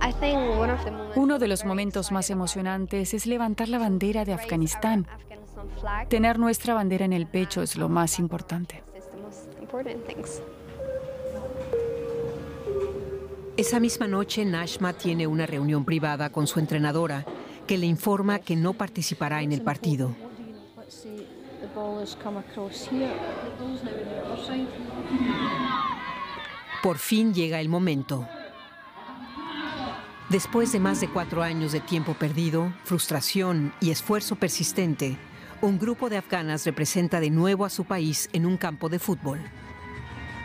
Uno de los momentos más emocionantes es levantar la bandera de Afganistán. Tener nuestra bandera en el pecho es lo más importante. Esa misma noche, Najma tiene una reunión privada con su entrenadora, que le informa que no participará en el partido. Por fin llega el momento. Después de más de 4 años de tiempo perdido, frustración y esfuerzo persistente, un grupo de afganas representa de nuevo a su país en un campo de fútbol.